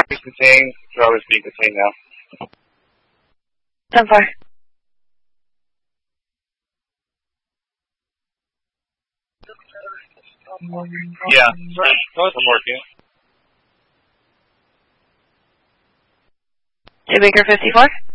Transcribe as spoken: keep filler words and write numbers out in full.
Speak contained. Charlie, speak contained now. ten four. Yeah, I'm working. Two Baker fifty-four.